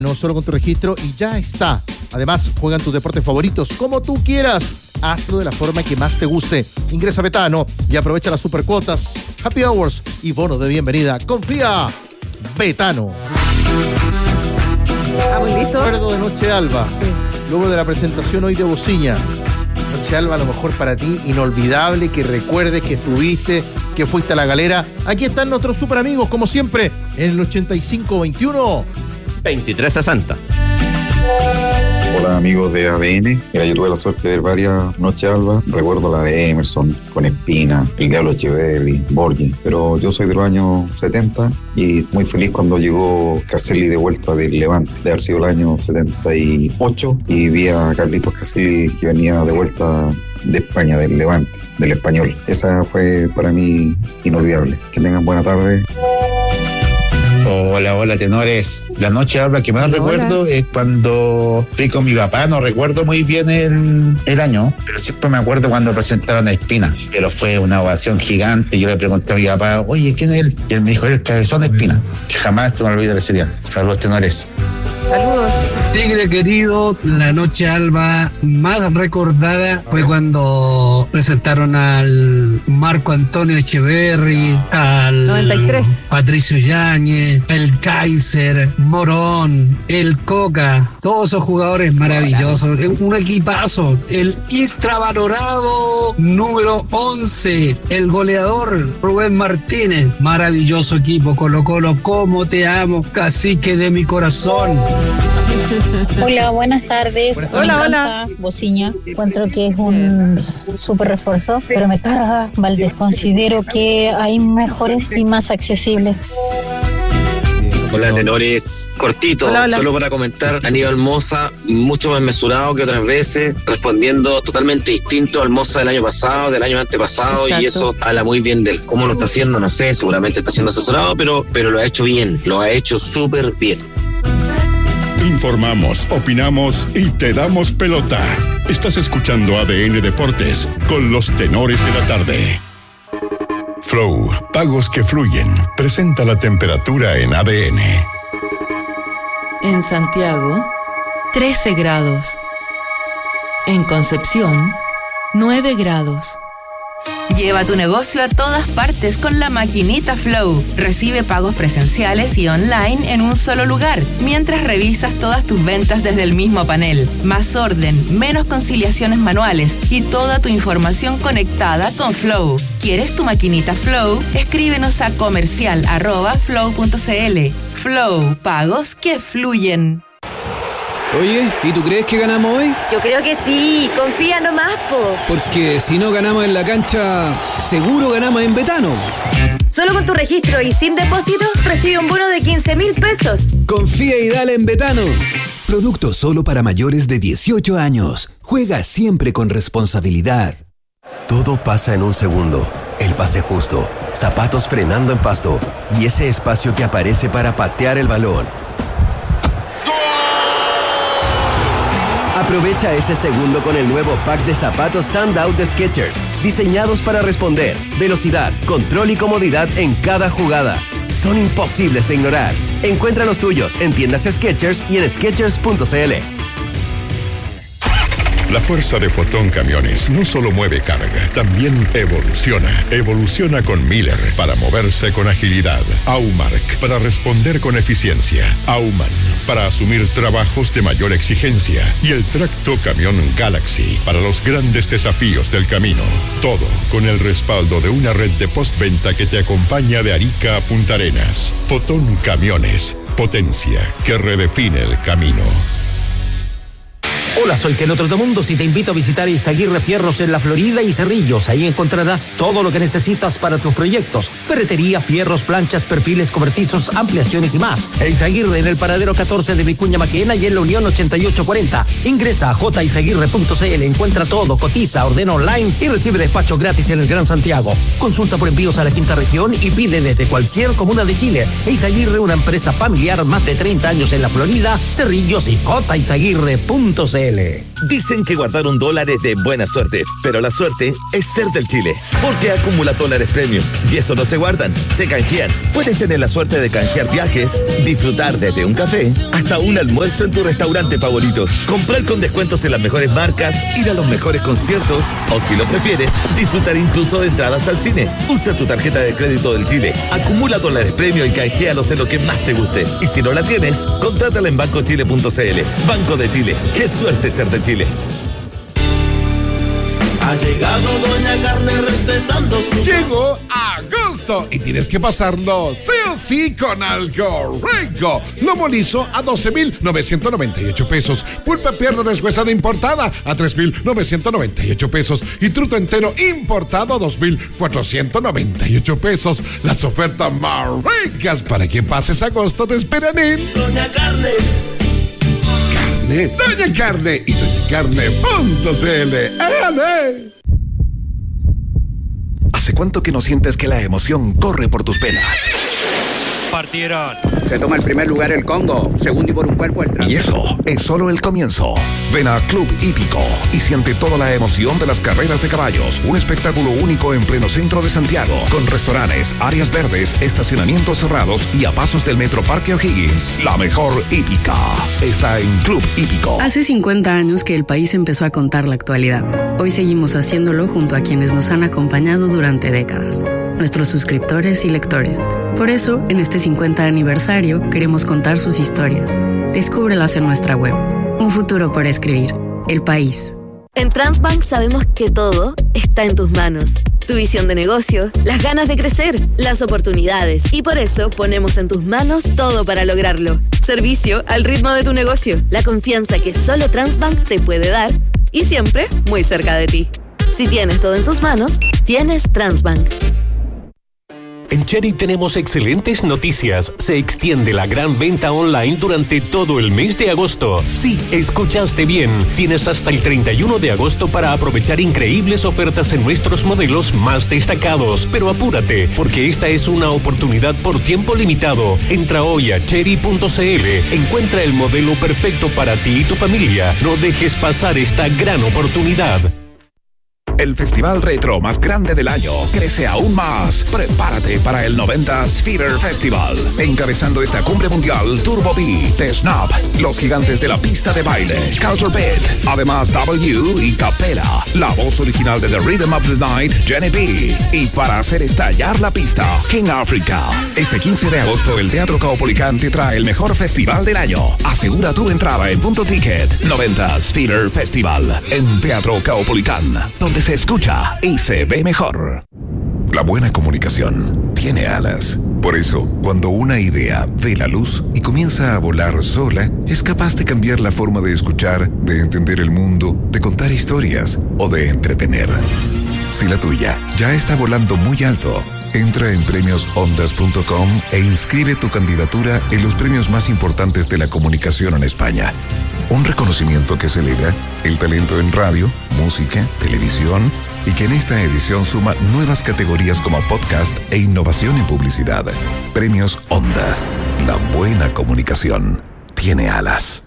No solo con tu registro y ya está. Además, juegan tus deportes favoritos como tú quieras. Hazlo de la forma que más te guste. Ingresa a Betano y aprovecha las supercuotas, happy hours y bono de bienvenida. Confía, Betano. ¿Estamos listos? Recuerdo de Noche Alba. Luego de la presentación hoy de Bociña. Noche Alba, a lo mejor para ti, inolvidable, que recuerdes que estuviste, que fuiste a la galera. Aquí están nuestros super amigos, como siempre, en el 8521 2360. Hola amigos de ADN. Mira, yo tuve la suerte de ver varias Noches Alba. Recuerdo la de Emerson, con Espina, el Diablo Echeverri, Borges. Pero yo soy de los años 70 y muy feliz cuando llegó Caselli de vuelta del Levante. De haber sido el año 78 y vi a Carlitos Caselli que venía de vuelta de España, del Levante, del Español. Esa fue para mí inolvidable. Que tengan buena tarde. Hola, tenores. La Noche Alba que más recuerdo es cuando fui con mi papá. No recuerdo muy bien el año, pero siempre me acuerdo cuando presentaron a Espina. Pero fue una ovación gigante. Yo le pregunté a mi papá, oye, ¿quién es él? Y él me dijo, el Cabezón Espina. Que jamás se me olvida ese día. Saludos, tenores. Saludos. Tigre querido, la Noche Alba más recordada fue cuando presentaron al Marco Antonio Echeverri, al 93. Patricio Yáñez, el Kaiser, Morón, el Coca, todos esos jugadores maravillosos, un equipazo, el extravalorado número 11, el goleador Rubén Martínez, maravilloso equipo. Colo Colo, cómo te amo, cacique de mi corazón. Hola, buenas tardes. Hola. Bociña, encuentro que es un súper refuerzo, pero me carga Valdés. Considero que hay mejores y más accesibles. Hola, tenores. Cortito, Hola. Solo para comentar, Aníbal Mosa, mucho más mesurado que otras veces, respondiendo totalmente distinto al Mosa del año pasado, del año antepasado. Exacto. Y eso habla muy bien de él. ¿Cómo lo está haciendo? No sé, seguramente está siendo asesorado, pero lo ha hecho bien, lo ha hecho súper bien. Informamos, opinamos y te damos pelota. Estás escuchando ADN Deportes con los tenores de la tarde. Flow, pagos que fluyen. Presenta la temperatura en ADN. En Santiago, 13 grados. En Concepción, 9 grados. Lleva tu negocio a todas partes con la maquinita Flow. Recibe pagos presenciales y online en un solo lugar, mientras revisas todas tus ventas desde el mismo panel. Más orden, menos conciliaciones manuales y toda tu información conectada con Flow. ¿Quieres tu maquinita Flow? Escríbenos a comercial@flow.cl. Flow, pagos que fluyen. Oye, ¿y tú crees que ganamos hoy? Yo creo que sí, confía nomás, po. Porque si no ganamos en la cancha, seguro ganamos en Betano. Solo con tu registro y sin depósito, recibe un bono de 15.000 pesos. Confía y dale en Betano. Producto solo para mayores de 18 años. Juega siempre con responsabilidad. Todo pasa en un segundo. El pase justo, zapatos frenando en pasto y ese espacio que aparece para patear el balón. Aprovecha ese segundo con el nuevo pack de zapatos Standout de Skechers, diseñados para responder, velocidad, control y comodidad en cada jugada. Son imposibles de ignorar. Encuentra los tuyos en tiendas Skechers y en Skechers.cl. La fuerza de Fotón Camiones no solo mueve carga, también evoluciona. Evoluciona con Miller para moverse con agilidad. Aumark para responder con eficiencia. Auman para asumir trabajos de mayor exigencia. Y el tracto camión Galaxy para los grandes desafíos del camino. Todo con el respaldo de una red de postventa que te acompaña de Arica a Punta Arenas. Fotón Camiones, potencia que redefine el camino. Hola, soy Keno Trotamundos y te invito a visitar Izaguirre Fierros en la Florida y Cerrillos. Ahí encontrarás todo lo que necesitas para tus proyectos. Ferretería, fierros, planchas, perfiles, cobertizos, ampliaciones y más. Izaguirre en el paradero 14 de Vicuña Maquena y en la Unión 8840. Ingresa a jizaguirre.cl, encuentra todo, cotiza, ordena online y recibe despacho gratis en el Gran Santiago. Consulta por envíos a la quinta región y pide desde cualquier comuna de Chile. Izaguirre, una empresa familiar, más de 30 años en la Florida, Cerrillos y jizaguirre.cl. Dicen que guardar un dólar es de buena suerte, pero la suerte es ser del Chile, porque acumula dólares premium y eso no se guardan, se canjean. Puedes tener la suerte de canjear viajes, disfrutar desde un café hasta un almuerzo en tu restaurante favorito, comprar con descuentos en las mejores marcas, ir a los mejores conciertos o, si lo prefieres, disfrutar incluso de entradas al cine. Usa tu tarjeta de crédito del Chile, acumula dólares premium y canjealos en lo que más te guste. Y si no la tienes, contrátala en bancochile.cl. Banco de Chile. ¡Qué suerte ser de Chile! Ha llegado Doña Carne respetando su... Llegó agosto y tienes que pasarlo sí o sí con algo rico. Lomo liso a 12,998 pesos. Pulpa pierna deshuesada importada a 3,998 pesos. Y truto entero importado a 2,498 pesos. Las ofertas más ricas para que pases agosto te esperan en Doña Carne. Doña Carne y doñacarne.cl. ¡Ale! ¿Hace cuánto que no sientes que la emoción corre por tus venas? Partieron. Se toma el primer lugar el Congo, segundo y por un cuerpo el Y eso es solo el comienzo. Ven a Club Hípico y siente toda la emoción de las carreras de caballos. Un espectáculo único en pleno centro de Santiago, con restaurantes, áreas verdes, estacionamientos cerrados y a pasos del Metro Parque O'Higgins. La mejor hípica está en Club Hípico. Hace 50 años que el país empezó a contar la actualidad. Hoy seguimos haciéndolo junto a quienes nos han acompañado durante décadas, nuestros suscriptores y lectores. Por eso, en este 50 aniversario, queremos contar sus historias. Descúbrelas en nuestra web. Un futuro por escribir. El país. En Transbank sabemos que todo está en tus manos. Tu visión de negocio, las ganas de crecer, las oportunidades. Y por eso ponemos en tus manos todo para lograrlo. Servicio al ritmo de tu negocio. La confianza que solo Transbank te puede dar. Y siempre muy cerca de ti. Si tienes todo en tus manos, tienes Transbank. En Chery tenemos excelentes noticias. Se extiende la gran venta online durante todo el mes de agosto. Sí, escuchaste bien. Tienes hasta el 31 de agosto para aprovechar increíbles ofertas en nuestros modelos más destacados. Pero apúrate, porque esta es una oportunidad por tiempo limitado. Entra hoy a chery.cl. Encuentra el modelo perfecto para ti y tu familia. No dejes pasar esta gran oportunidad. El festival retro más grande del año crece aún más. Prepárate para el 90s Fever Festival. Encabezando esta cumbre mundial, Turbo B, The Snap, los gigantes de la pista de baile, Culture Beat, además W y Capela, la voz original de The Rhythm of the Night, Jenny B. Y para hacer estallar la pista, King Africa. Este 15 de agosto, el Teatro Caupolicán te trae el mejor festival del año. Asegura tu entrada en Punto Ticket. 90s Fever Festival en Teatro Caupolicán, donde se escucha y se ve mejor. La buena comunicación tiene alas. Por eso, cuando una idea ve la luz y comienza a volar sola, es capaz de cambiar la forma de escuchar, de entender el mundo, de contar historias o de entretener. Si la tuya ya está volando muy alto, entra en premiosondas.com e inscribe tu candidatura en los premios más importantes de la comunicación en España. Un reconocimiento que celebra el talento en radio, música, televisión y que en esta edición suma nuevas categorías como podcast e innovación en publicidad. Premios Ondas. La buena comunicación tiene alas.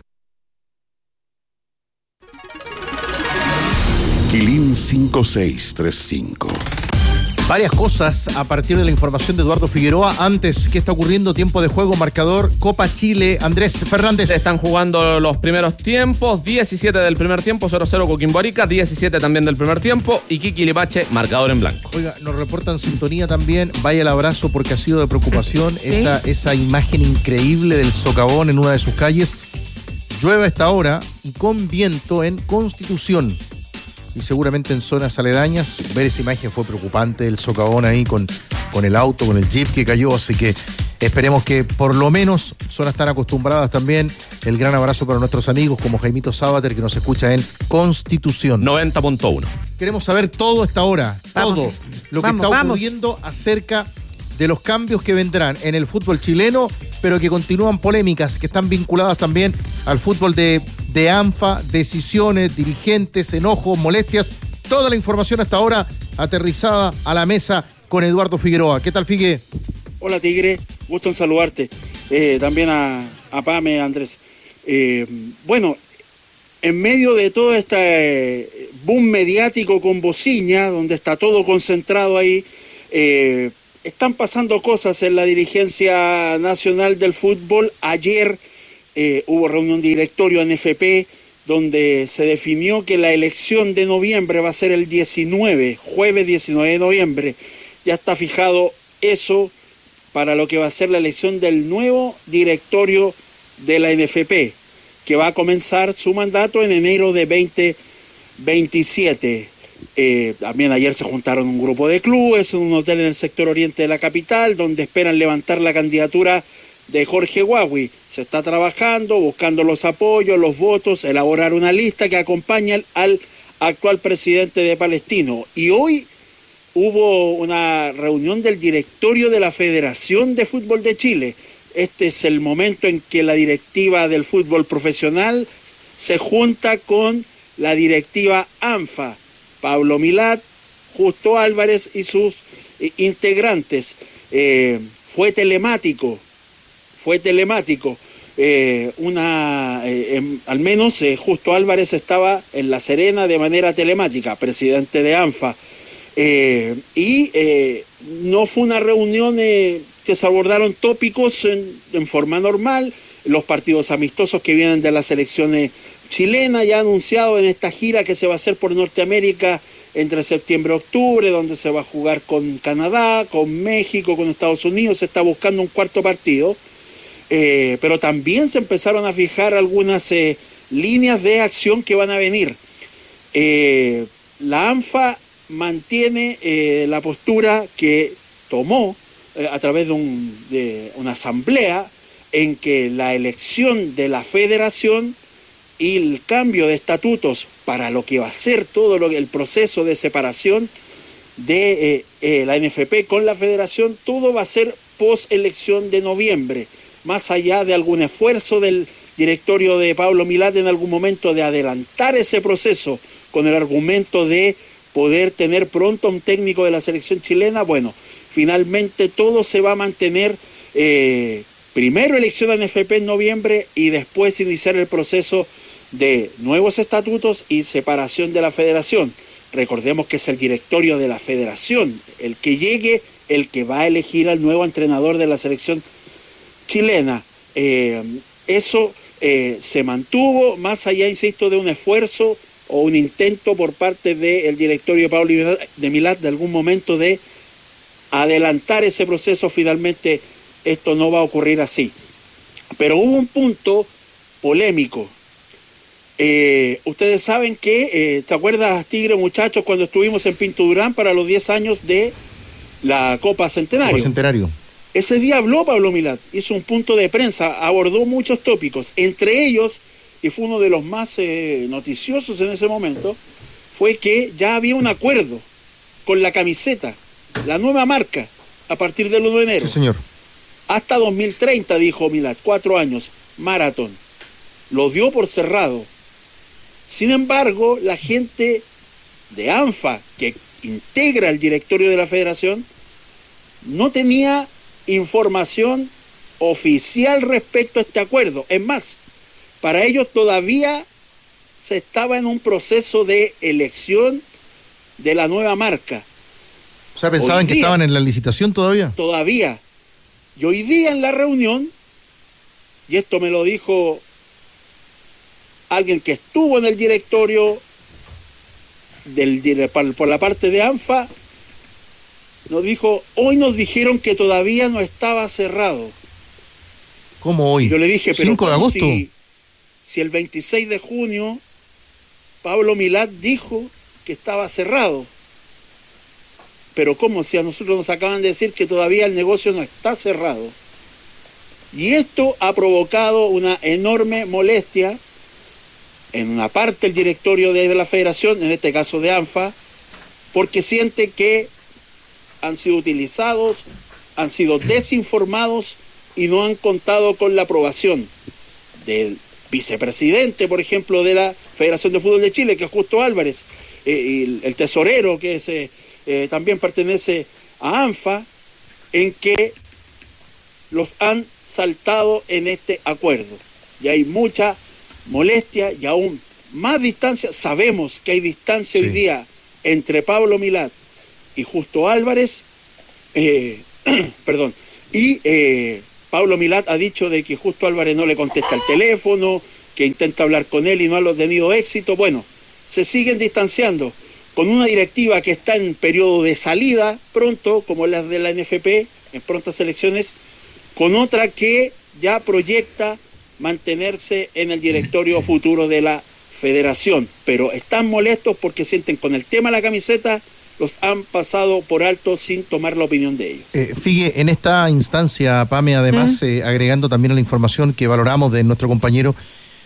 Quilín 5635. Varias cosas a partir de la información de Eduardo Figueroa. Antes, ¿qué está ocurriendo? Tiempo de juego, marcador, Copa Chile. Andrés Fernández. Se están jugando los primeros tiempos. 17 del primer tiempo, 0-0 Coquimbo Arica. 17 también del primer tiempo. Iquique Limache, marcador en blanco. Oiga, nos reportan sintonía también. Vaya el abrazo porque ha sido de preocupación esa imagen increíble del socavón en una de sus calles. Llueve a esta hora y con viento en Constitución. Y seguramente en zonas aledañas, ver esa imagen fue preocupante, el socavón ahí con el auto, con el jeep que cayó, así que esperemos que por lo menos zonas tan acostumbradas también. El gran abrazo para nuestros amigos como Jaimito Sábater, que nos escucha en Constitución 90.1. Queremos saber todo a esta hora, todo lo que está ocurriendo acerca de los cambios que vendrán en el fútbol chileno, pero que continúan polémicas, que están vinculadas también al fútbol de ANFA, decisiones, dirigentes, enojos, molestias. Toda la información hasta ahora aterrizada a la mesa con Eduardo Figueroa. ¿Qué tal, Figue? Hola, Tigre. Gusto en saludarte. También a Pame, Andrés. Bueno, en medio de todo este boom mediático con Bociña, donde está todo concentrado ahí, están pasando cosas en la dirigencia nacional del fútbol. Ayer hubo reunión de directorio en NFP, donde se definió que la elección de noviembre va a ser el 19, jueves 19 de noviembre. Ya está fijado eso para lo que va a ser la elección del nuevo directorio de la NFP, que va a comenzar su mandato en enero de 2027. También ayer se juntaron un grupo de clubes en un hotel en el sector oriente de la capital, donde esperan levantar la candidatura de Jorge Huawei. Se está trabajando, buscando los apoyos, los votos, elaborar una lista que acompañe al actual presidente de Palestino. Y hoy hubo una reunión del directorio de la Federación de Fútbol de Chile. Este es el momento en que la directiva del fútbol profesional se junta con la directiva ANFA, Pablo Milat, Justo Álvarez y sus integrantes. Fue telemático. Al menos Justo Álvarez estaba en La Serena de manera telemática, presidente de ANFA. No fue una reunión que se abordaron tópicos en forma normal. Los partidos amistosos que vienen de las selecciones chilenas, ya anunciado en esta gira que se va a hacer por Norteamérica entre septiembre y octubre, donde se va a jugar con Canadá, con México, con Estados Unidos. Se está buscando un cuarto partido, pero también se empezaron a fijar algunas líneas de acción que van a venir. La ANFA mantiene la postura que tomó a través de una asamblea, en que la elección de la federación y el cambio de estatutos para lo que va a ser todo el proceso de separación de la NFP con la federación, todo va a ser post-elección de noviembre, más allá de algún esfuerzo del directorio de Pablo Milat en algún momento de adelantar ese proceso con el argumento de poder tener pronto un técnico de la selección chilena. Bueno, finalmente todo se va a mantener, primero elección de NFP en noviembre y después iniciar el proceso de nuevos estatutos y separación de la federación. Recordemos que es el directorio de la federación el que llegue, el que va a elegir al nuevo entrenador de la selección chilena. Eso se mantuvo, más allá, insisto, de un esfuerzo o un intento por parte del directorio de Pablo de Milat de algún momento de adelantar ese proceso. Finalmente esto no va a ocurrir así. Pero hubo un punto polémico. Ustedes saben que, ¿te acuerdas, Tigre, muchachos, cuando estuvimos en Pinto Durán para los 10 años de la Copa Centenario? Ese día habló Pablo Milat, hizo un punto de prensa, abordó muchos tópicos, entre ellos, y fue uno de los más noticiosos en ese momento, fue que ya había un acuerdo con la camiseta, la nueva marca, a partir del 1 de enero. Sí, señor. Hasta 2030, dijo Milat, 4 años, maratón. Lo dio por cerrado. Sin embargo, la gente de ANFA, que integra el directorio de la federación, no tenía información oficial respecto a este acuerdo. Es más, para ellos todavía se estaba en un proceso de elección de la nueva marca. O sea, ¿pensaban que estaban en la licitación todavía? Todavía. Y hoy día en la reunión, y esto me lo dijo alguien que estuvo en el directorio por la parte de ANFA, nos dijo, hoy nos dijeron que todavía no estaba cerrado. ¿Cómo hoy? Yo le dije, pero 5 de agosto. Si el 26 de junio Pablo Milat dijo que estaba cerrado. Pero ¿cómo? Si a nosotros nos acaban de decir que todavía el negocio no está cerrado. Y esto ha provocado una enorme molestia en una parte del directorio de la federación, en este caso de ANFA, porque siente que han sido utilizados, han sido desinformados y no han contado con la aprobación del vicepresidente, por ejemplo, de la Federación de Fútbol de Chile, que es Justo Álvarez, y el tesorero, que es, también pertenece a ANFA, en que los han saltado en este acuerdo. Y hay mucha molestia y aún más distancia, sabemos que hay distancia hoy día entre Pablo Milad y Justo Álvarez, perdón, y Pablo Milad ha dicho de que Justo Álvarez no le contesta el teléfono, que intenta hablar con él y no ha tenido éxito. Bueno, se siguen distanciando con una directiva que está en periodo de salida pronto, como las de la NFP, en prontas elecciones, con otra que ya proyecta mantenerse en el directorio futuro de la federación, pero están molestos porque sienten con el tema de la camiseta los han pasado por alto sin tomar la opinión de ellos. Figue, en esta instancia, Pame, además, agregando también a la información que valoramos de nuestro compañero,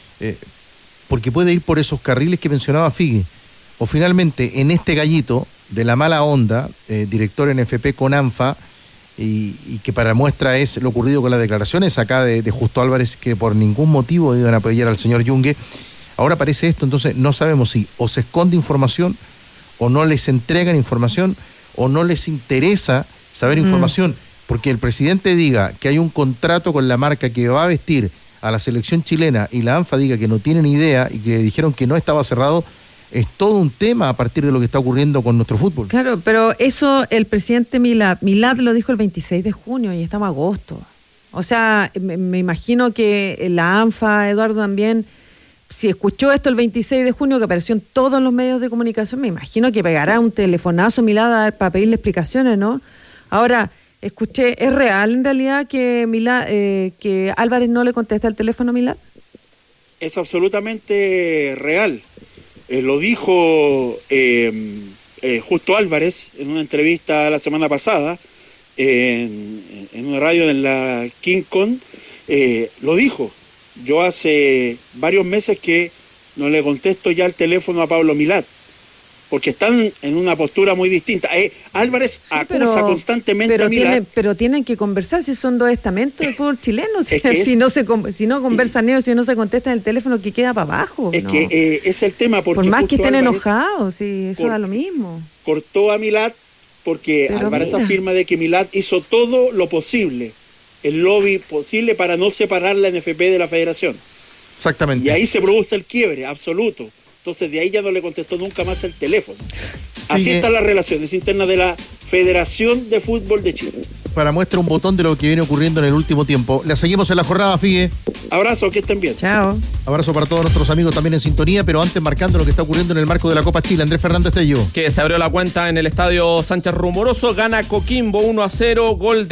porque puede ir por esos carriles que mencionaba Figue, o finalmente en este gallito de la mala onda, director NFP con ANFA, y que para muestra es lo ocurrido con las declaraciones acá de Justo Álvarez, que por ningún motivo iban a apoyar al señor Yungue. Ahora aparece esto, entonces no sabemos si o se esconde información, o no les entregan información, o no les interesa saber información, porque el presidente diga que hay un contrato con la marca que va a vestir a la selección chilena y la ANFA diga que no tienen idea y que le dijeron que no estaba cerrado, es todo un tema a partir de lo que está ocurriendo con nuestro fútbol. Claro, pero eso el presidente Milad lo dijo el 26 de junio y estamos en agosto. O sea, me imagino que la ANFA, Eduardo, también, si escuchó esto el 26 de junio, que apareció en todos los medios de comunicación, me imagino que pegará un telefonazo Milad para pedirle explicaciones, ¿no? Ahora, escuché, ¿es real en realidad que que Álvarez no le contesta el teléfono a Milad? Es absolutamente real. Lo dijo Justo Álvarez en una entrevista la semana pasada en una radio en la King Kong, lo dijo. Yo hace varios meses que no le contesto ya el teléfono a Pablo Milad, porque están en una postura muy distinta. Álvarez acusa constantemente a Milad. Pero tienen que conversar, si son dos estamentos del fútbol chileno. Si no conversan ellos, si no se contestan el teléfono, que queda para abajo. Es que es el tema. Porque por más que estén Álvarez enojados, sí, eso da lo mismo. Cortó a Milad porque Álvarez afirma de que Milad hizo todo lo posible, el lobby posible para no separar la NFP de la federación. Exactamente. Y ahí se produce el quiebre absoluto. Entonces de ahí ya no le contestó nunca más el teléfono. Así están las relaciones internas de la Federación de Fútbol de Chile. Para muestra un botón de lo que viene ocurriendo en el último tiempo. La seguimos en la jornada, Figue. Abrazo, que estén bien. Chao. Abrazo para todos nuestros amigos también en sintonía, pero antes marcando lo que está ocurriendo en el marco de la Copa Chile. Andrés Fernández Tello. Que se abrió la cuenta en el estadio Sánchez Rumoroso, gana Coquimbo 1-0, gol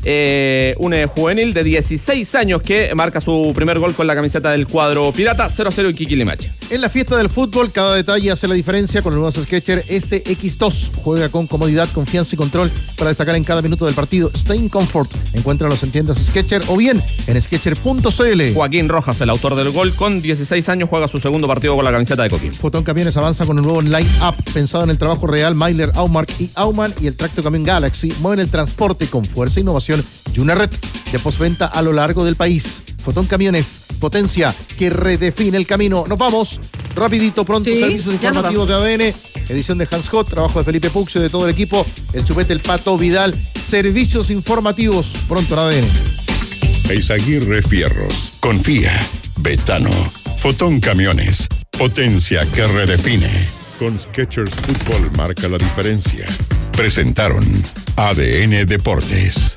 de un juvenil de 16 años que marca su primer gol con la camiseta del cuadro pirata, 0-0 Iquique Limache. En la fiesta del fútbol, cada detalle hace la diferencia con el nuevo Skechers SX2. Juega con comodidad, confianza y control para destacar en cada minuto del partido. Stay in comfort. Encuéntralos en tiendas Skechers o bien en skechers.cl. Joaquín Rojas, el autor del gol, con 16 años, juega su segundo partido con la camiseta de Coquimbo. Fotón Camiones avanza con un nuevo line-up pensado en el trabajo real. Myler, Aumark y Aumann y el tracto camión Galaxy mueven el transporte con fuerza e innovación y una red de postventa a lo largo del país. Fotón Camiones, potencia que redefine el camino. Nos vamos rapidito, pronto, servicios informativos de ADN, edición de Hans Hot, trabajo de Felipe Puxio, de todo el equipo, el Chupete, el Pato, Vidal, servicios informativos, pronto en ADN. Eizaguirre Fierros, Confía, Betano, Fotón Camiones, potencia que redefine. Con Skechers Fútbol marca la diferencia. Presentaron ADN Deportes.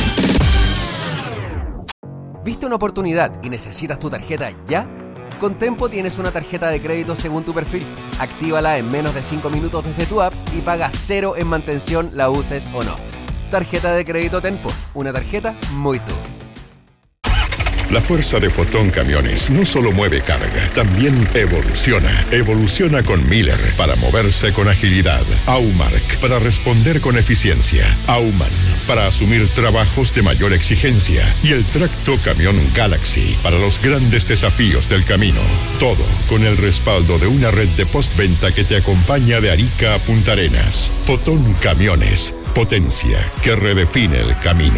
¿Viste una oportunidad y necesitas tu tarjeta ya? Con Tempo tienes una tarjeta de crédito según tu perfil. Actívala en menos de 5 minutos desde tu app y paga 0 en mantención, la uses o no. Tarjeta de crédito Tempo, una tarjeta muy tú. La fuerza de Fotón Camiones no solo mueve carga, también evoluciona. Evoluciona con Miller para moverse con agilidad. Aumark para responder con eficiencia. Aumann para asumir trabajos de mayor exigencia. Y el tracto camión Galaxy para los grandes desafíos del camino. Todo con el respaldo de una red de postventa que te acompaña de Arica a Punta Arenas. Fotón Camiones, potencia que redefine el camino.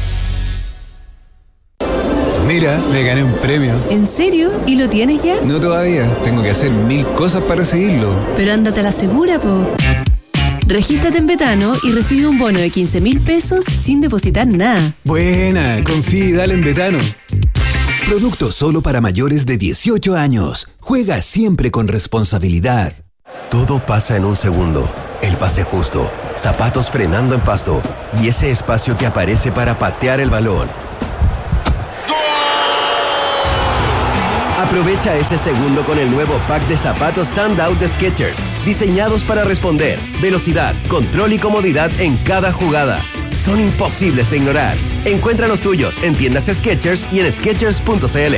Mira, me gané un premio. ¿En serio? ¿Y lo tienes ya? No todavía. Tengo que hacer 1000 cosas para recibirlo. Pero ándate a la segura, po. Regístrate en Betano y recibe un bono de 15.000 pesos sin depositar nada. Buena, confía y dale en Betano. Producto solo para mayores de 18 años. Juega siempre con responsabilidad. Todo pasa en un segundo. El pase justo, zapatos frenando en pasto y ese espacio que aparece para patear el balón. Aprovecha ese segundo con el nuevo pack de zapatos Standout de Skechers, diseñados para responder, velocidad, control y comodidad en cada jugada. Son imposibles de ignorar. Encuentra los tuyos en tiendas Skechers y en Skechers.cl.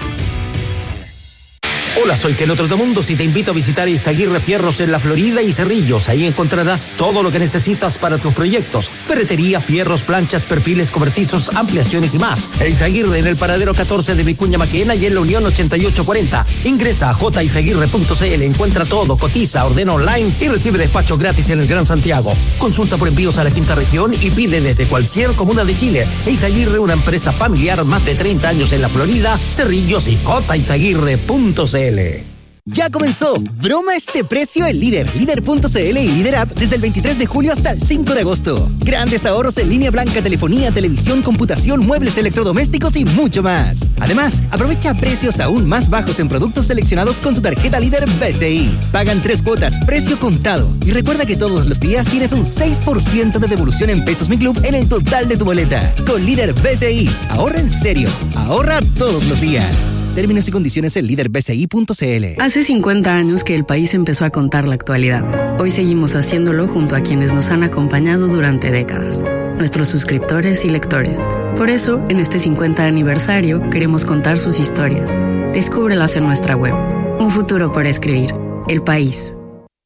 Hola, soy Keno Trotamundos y te invito a visitar Izaguirre Fierros en La Florida y Cerrillos. Ahí encontrarás todo lo que necesitas para tus proyectos. Ferretería, fierros, planchas, perfiles, cobertizos, ampliaciones y más. Izaguirre en el paradero 14 de Vicuña Maquena y en la Unión 8840. Ingresa a jizaguirre.cl, encuentra todo, cotiza, ordena online y recibe despacho gratis en el Gran Santiago. Consulta por envíos a la quinta región y pide desde cualquier comuna de Chile. Izaguirre, una empresa familiar, más de 30 años en La Florida, Cerrillos y jizaguirre.cl. Ya comenzó. Broma este precio en Líder, Líder.cl y Líder App desde el 23 de julio hasta el 5 de agosto. Grandes ahorros en línea blanca, telefonía, televisión, computación, muebles electrodomésticos y mucho más. Además, aprovecha precios aún más bajos en productos seleccionados con tu tarjeta Líder BCI. Pagan 3 cuotas, precio contado. Y recuerda que todos los días tienes un 6% de devolución en Pesos Mi Club en el total de tu boleta. Con Líder BCI, ahorra en serio. Ahorra todos los días. Términos y condiciones en líderbci.cl. Hace 50 años que el país empezó a contar la actualidad. Hoy seguimos haciéndolo junto a quienes nos han acompañado durante décadas, nuestros suscriptores y lectores. Por eso, en este 50 aniversario, queremos contar sus historias. Descúbrelas en nuestra web. Un futuro por escribir. El País.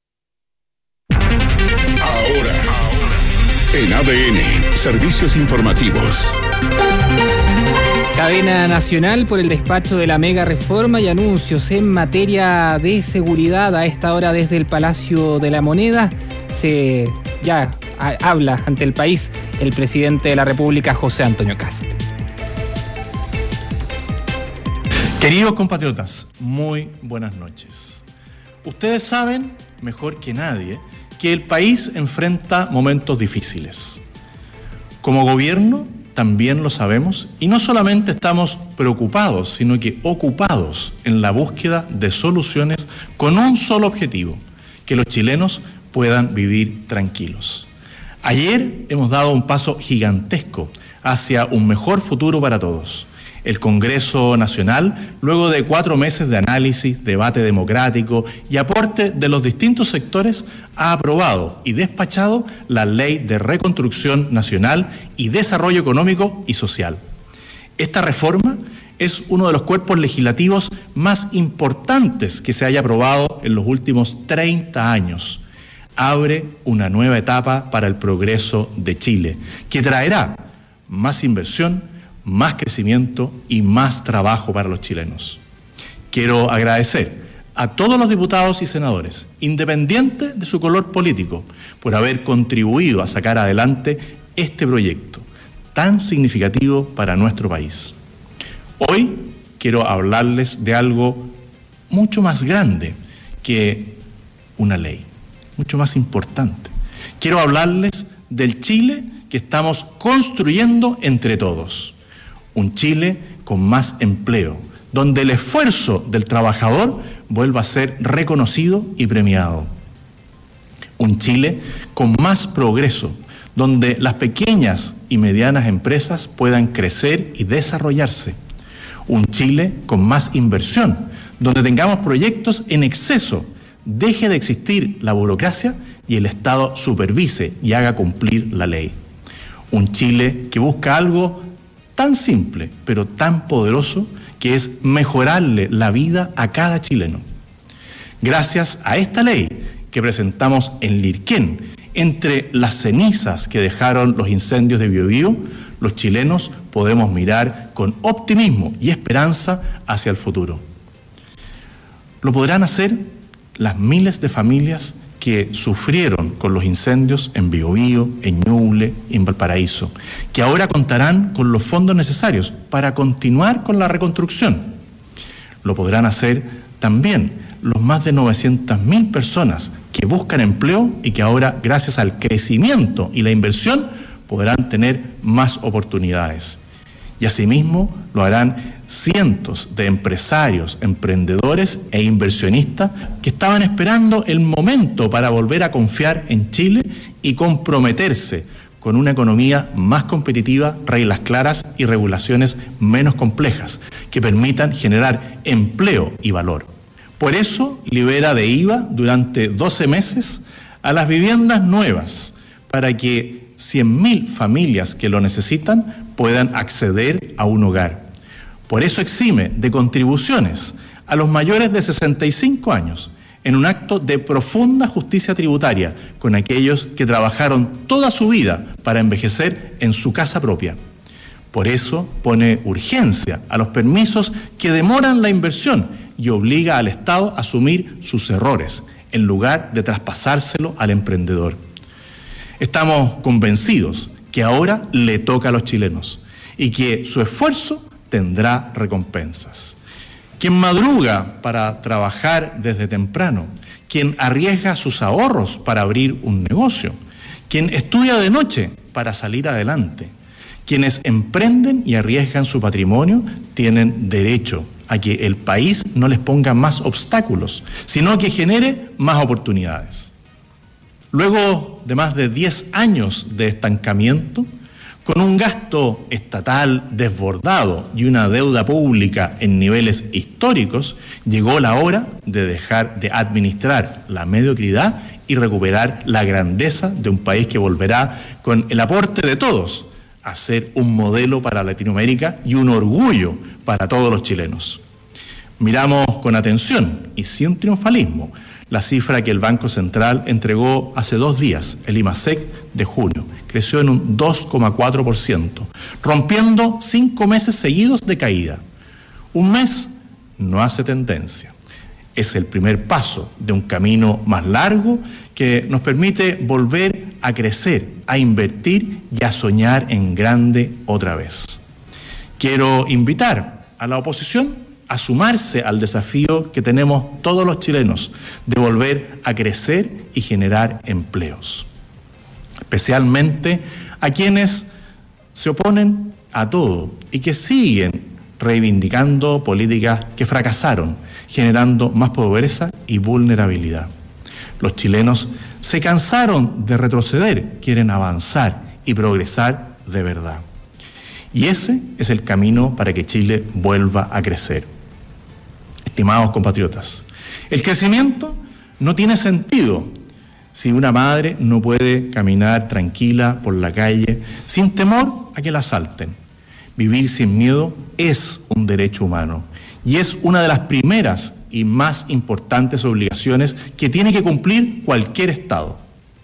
Ahora, en ADN, servicios informativos. Cadena nacional por el despacho de la mega reforma y anuncios en materia de seguridad. A esta hora desde el Palacio de la Moneda se habla ante el país el presidente de la República, José Antonio Kast. Queridos compatriotas, muy buenas noches. Ustedes saben, mejor que nadie, que el país enfrenta momentos difíciles. Como gobierno, también lo sabemos, y no solamente estamos preocupados, sino que ocupados en la búsqueda de soluciones con un solo objetivo: que los chilenos puedan vivir tranquilos. Ayer hemos dado un paso gigantesco hacia un mejor futuro para todos. El Congreso Nacional, luego de 4 meses de análisis, debate democrático y aporte de los distintos sectores, ha aprobado y despachado la Ley de Reconstrucción Nacional y Desarrollo Económico y Social. Esta reforma es uno de los cuerpos legislativos más importantes que se haya aprobado en los últimos 30 años. Abre una nueva etapa para el progreso de Chile, que traerá más inversión, más crecimiento y más trabajo para los chilenos. Quiero agradecer a todos los diputados y senadores, independiente de su color político, por haber contribuido a sacar adelante este proyecto tan significativo para nuestro país. Hoy quiero hablarles de algo mucho más grande que una ley, mucho más importante. Quiero hablarles del Chile que estamos construyendo entre todos. Un Chile con más empleo, donde el esfuerzo del trabajador vuelva a ser reconocido y premiado. Un Chile con más progreso, donde las pequeñas y medianas empresas puedan crecer y desarrollarse. Un Chile con más inversión, donde tengamos proyectos en exceso, deje de existir la burocracia y el Estado supervise y haga cumplir la ley. Un Chile que busca algo tan simple, pero tan poderoso, que es mejorarle la vida a cada chileno. Gracias a esta ley que presentamos en Lirquén, entre las cenizas que dejaron los incendios de Biobío, los chilenos podemos mirar con optimismo y esperanza hacia el futuro. Lo podrán hacer las miles de familias que sufrieron con los incendios en Biobío, en Ñuble y en Valparaíso, que ahora contarán con los fondos necesarios para continuar con la reconstrucción. Lo podrán hacer también los más de 900.000 personas que buscan empleo y que ahora, gracias al crecimiento y la inversión, podrán tener más oportunidades. Y asimismo lo harán cientos de empresarios, emprendedores e inversionistas que estaban esperando el momento para volver a confiar en Chile y comprometerse con una economía más competitiva, reglas claras y regulaciones menos complejas que permitan generar empleo y valor. Por eso libera de IVA durante 12 meses a las viviendas nuevas para que 100.000 familias que lo necesitan puedan acceder a un hogar. Por eso exime de contribuciones a los mayores de 65 años en un acto de profunda justicia tributaria con aquellos que trabajaron toda su vida para envejecer en su casa propia. Por eso pone urgencia a los permisos que demoran la inversión y obliga al Estado a asumir sus errores en lugar de traspasárselo al emprendedor. Estamos convencidos que ahora le toca a los chilenos y que su esfuerzo tendrá recompensas. Quien madruga para trabajar desde temprano, quien arriesga sus ahorros para abrir un negocio, quien estudia de noche para salir adelante, quienes emprenden y arriesgan su patrimonio tienen derecho a que el país no les ponga más obstáculos, sino que genere más oportunidades. Luego de más de 10 años de estancamiento, con un gasto estatal desbordado y una deuda pública en niveles históricos, llegó la hora de dejar de administrar la mediocridad y recuperar la grandeza de un país que volverá, con el aporte de todos, a ser un modelo para Latinoamérica y un orgullo para todos los chilenos. Miramos con atención y sin triunfalismo la cifra que el Banco Central entregó hace 2 días, el IMASEC de junio. Creció en un 2,4%, rompiendo 5 meses seguidos de caída. Un mes no hace tendencia. Es el primer paso de un camino más largo que nos permite volver a crecer, a invertir y a soñar en grande otra vez. Quiero invitar a la oposición a sumarse al desafío que tenemos todos los chilenos de volver a crecer y generar empleos. Especialmente a quienes se oponen a todo y que siguen reivindicando políticas que fracasaron, generando más pobreza y vulnerabilidad. Los chilenos se cansaron de retroceder, quieren avanzar y progresar de verdad. Y ese es el camino para que Chile vuelva a crecer. Estimados compatriotas, el crecimiento no tiene sentido si una madre no puede caminar tranquila por la calle sin temor a que la asalten. Vivir sin miedo es un derecho humano y es una de las primeras y más importantes obligaciones que tiene que cumplir cualquier Estado.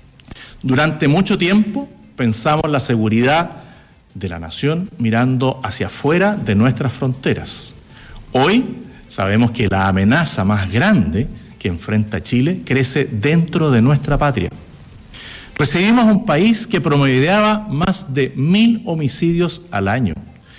Durante mucho tiempo pensamos la seguridad de la nación mirando hacia afuera de nuestras fronteras. Hoy sabemos que la amenaza más grande que enfrenta Chile crece dentro de nuestra patria. Recibimos un país que promediaba más de 1.000 homicidios al año,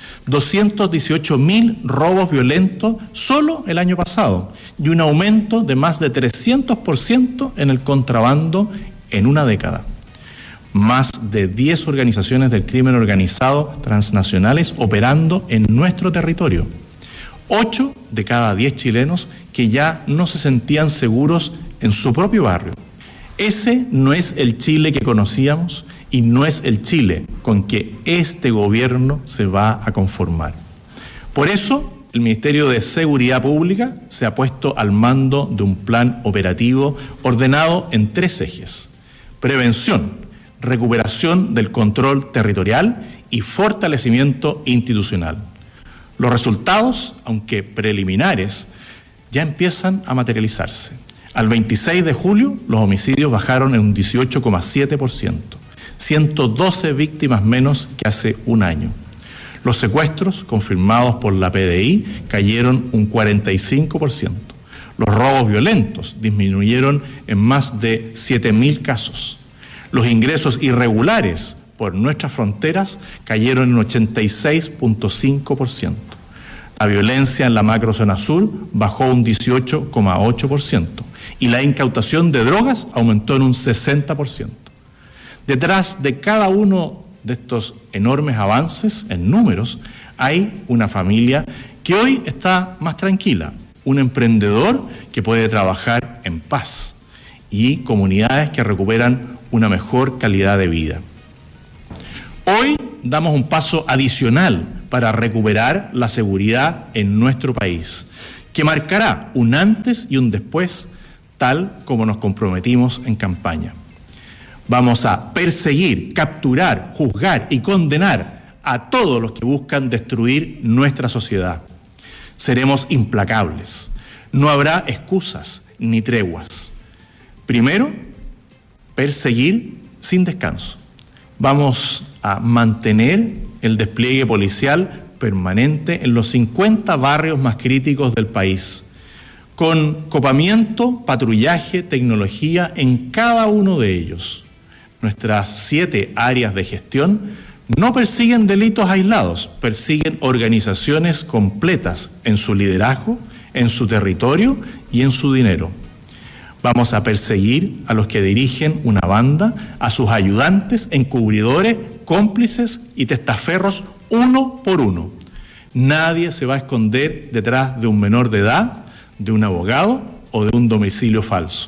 218.000 robos violentos solo el año pasado y un aumento de más de 300% en el contrabando en una década. Más de 10 organizaciones del crimen organizado transnacionales operando en nuestro territorio. 8 de cada 10 chilenos que ya no se sentían seguros en su propio barrio. Ese no es el Chile que conocíamos y no es el Chile con que este gobierno se va a conformar. Por eso, el Ministerio de Seguridad Pública se ha puesto al mando de un plan operativo ordenado en 3 ejes: prevención, recuperación del control territorial y fortalecimiento institucional. Los resultados, aunque preliminares, ya empiezan a materializarse. Al 26 de julio, los homicidios bajaron en un 18,7%, 112 víctimas menos que hace un año. Los secuestros, confirmados por la PDI, cayeron un 45%. Los robos violentos disminuyeron en más de 7.000 casos. Los ingresos irregulares por nuestras fronteras cayeron en 86,5%. La violencia en la macrozona sur bajó un 18,8% y la incautación de drogas aumentó en un 60%. Detrás de cada uno de estos enormes avances en números hay una familia que hoy está más tranquila, un emprendedor que puede trabajar en paz y comunidades que recuperan una mejor calidad de vida. Hoy damos un paso adicional para recuperar la seguridad en nuestro país, que marcará un antes y un después, tal como nos comprometimos en campaña. Vamos a perseguir, capturar, juzgar y condenar a todos los que buscan destruir nuestra sociedad. Seremos implacables. No habrá excusas ni treguas. Primero, perseguir sin descanso. Vamos a mantener el despliegue policial permanente en los 50 barrios más críticos del país, con copamiento, patrullaje, tecnología en cada uno de ellos. Nuestras 7 áreas de gestión no persiguen delitos aislados, persiguen organizaciones completas en su liderazgo, en su territorio y en su dinero. Vamos a perseguir a los que dirigen una banda, a sus ayudantes, encubridores, cómplices y testaferros uno por uno. Nadie se va a esconder detrás de un menor de edad, de un abogado o de un domicilio falso.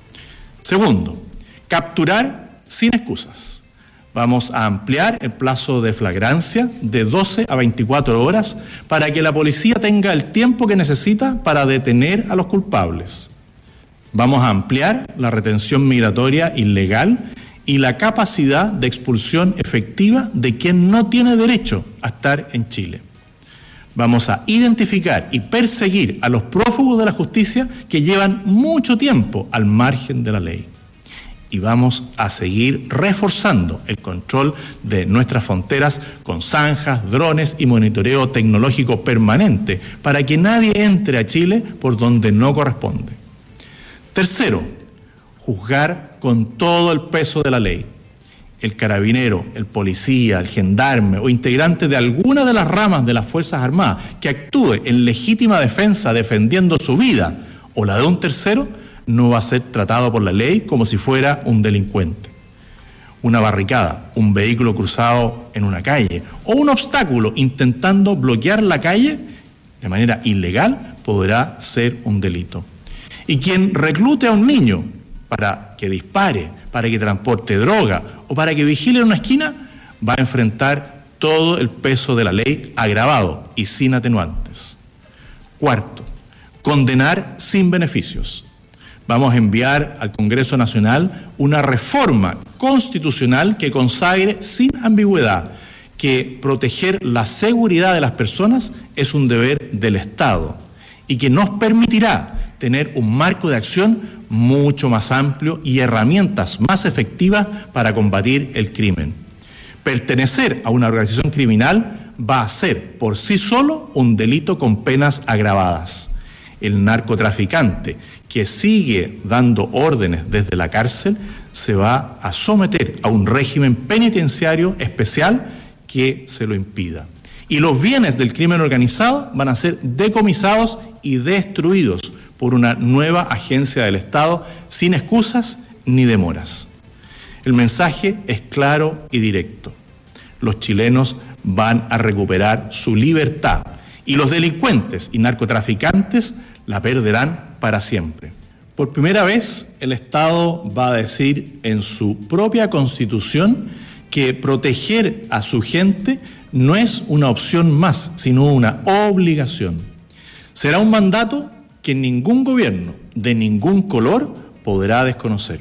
Segundo, capturar sin excusas. Vamos a ampliar el plazo de flagrancia de 12 a 24 horas para que la policía tenga el tiempo que necesita para detener a los culpables. Vamos a ampliar la retención migratoria ilegal y la capacidad de expulsión efectiva de quien no tiene derecho a estar en Chile. Vamos a identificar y perseguir a los prófugos de la justicia que llevan mucho tiempo al margen de la ley. Y vamos a seguir reforzando el control de nuestras fronteras con zanjas, drones y monitoreo tecnológico permanente para que nadie entre a Chile por donde no corresponde. Tercero, juzgar con todo el peso de la ley. El carabinero, el policía, el gendarme o integrante de alguna de las ramas de las Fuerzas Armadas que actúe en legítima defensa defendiendo su vida o la de un tercero, no va a ser tratado por la ley como si fuera un delincuente. Una barricada, un vehículo cruzado en una calle o un obstáculo intentando bloquear la calle de manera ilegal podrá ser un delito. Y quien reclute a un niño para que dispare, para que transporte droga o para que vigile en una esquina, va a enfrentar todo el peso de la ley agravado y sin atenuantes. Cuarto, condenar sin beneficios. Vamos a enviar al Congreso Nacional una reforma constitucional que consagre sin ambigüedad que proteger la seguridad de las personas es un deber del Estado y que nos permitirá tener un marco de acción mucho más amplio y herramientas más efectivas para combatir el crimen. Pertenecer a una organización criminal va a ser por sí solo un delito con penas agravadas. El narcotraficante que sigue dando órdenes desde la cárcel se va a someter a un régimen penitenciario especial que se lo impida. Y los bienes del crimen organizado van a ser decomisados y destruidos por una nueva agencia del Estado sin excusas ni demoras. El mensaje es claro y directo. Los chilenos van a recuperar su libertad y los delincuentes y narcotraficantes la perderán para siempre. Por primera vez, el Estado va a decir en su propia Constitución que proteger a su gente no es una opción más, sino una obligación. Será un mandato que ningún gobierno de ningún color podrá desconocer.